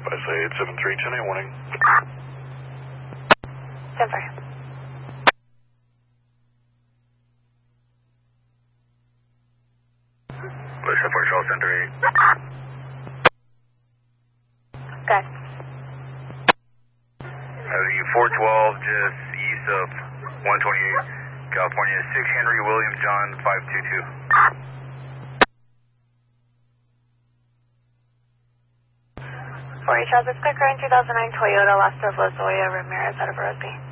I say 873, 10 warning. 10-4. Listen for Charles Center 8. Good. Having 412 just east of 128, California, 6 Henry William John 522. 4 Charles, it's quick in 2009 Toyota Las Lozoya Ramirez out of Rosby.